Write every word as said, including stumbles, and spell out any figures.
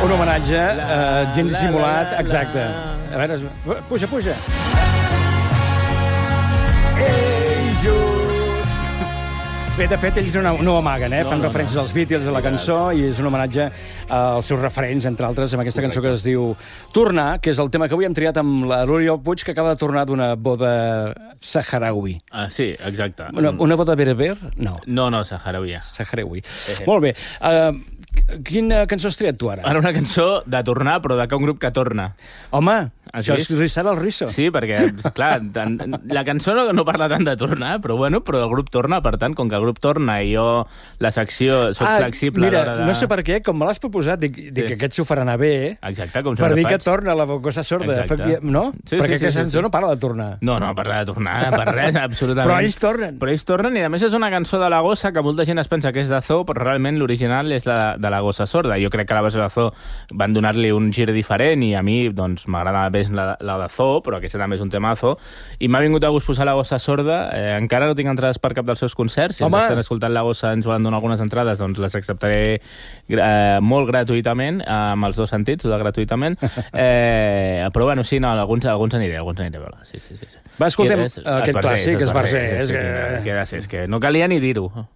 Un homenatge uh, gens dissimulat, exacte. A veure, puja, puja. Ei, Jude! Bé, de fet, ells no, no ho amaguen, eh? No, Fan no, referències no. als Beatles, a la cançó, i és un homenatge als seus referents, entre altres, amb aquesta Correcte. cançó que es diu Tornar, que és el tema que avui hem triat amb la l'Oriol Puig, que acaba de tornar d'una boda saharaui. Ah, sí, exacte. Una, una boda berber? No. No, no, saharaui. Saharaui. Eh. Molt bé. Uh, quina cançó has triat tu ara? Ara una cançó de tornar, però de que un grup que torna. Home, això és Rissar el Risso. Sí, perquè, clar, tant, la cançó no, no parla tant de tornar, però bueno, però el grup torna, per tant, com que el grup torna i jo la secció soc ah, flexible mira, a l'hora de... no sé per què, com me l'has proposat, dic, dic sí. que aquest s'ho farà anar bé, Exacte, com per dir faig. que torna la bocosa sorda, Exacte. no? Sí, perquè sí, aquesta sí, cançó sí, sí. no parla de tornar. No, no parla de tornar, per res, absolutament. Però ells tornen. Però ells tornen, i a més és una cançó de la gossa que molta gent es pensa que és de Zoo, però realment l'original és la de la gossa sorda. Jo crec que la versió de Zoo van donar-li un gir diferent, i a mi doncs m'agrada més la, la de Zoo, però aquesta també és un temazo, i m'ha vingut a gust posar la gossa sorda. Eh, encara no tinc entrades per cap dels seus concerts. Si ens estan escoltant la gossa, ens volen donar algunes entrades, doncs les acceptaré eh, molt gratuïtament, eh, amb els dos sentits, de gratuïtament. Eh, però bueno, sí, no, alguns, alguns aniré, alguns aniré a veure. Sí, sí, sí, sí. Va, escoltem aquest clàssic, Esbarzers. És que no calia ni dir-ho.